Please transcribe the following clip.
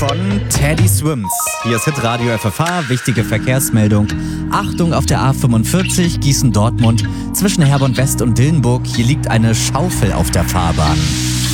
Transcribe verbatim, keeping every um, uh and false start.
von Teddy Swims. Hier ist Hitradio F F H, wichtige Verkehrsmeldung. Achtung auf der A fünfundvierzig Gießen-Dortmund zwischen Herborn West und Dillenburg. Hier liegt eine Schaufel auf der Fahrbahn.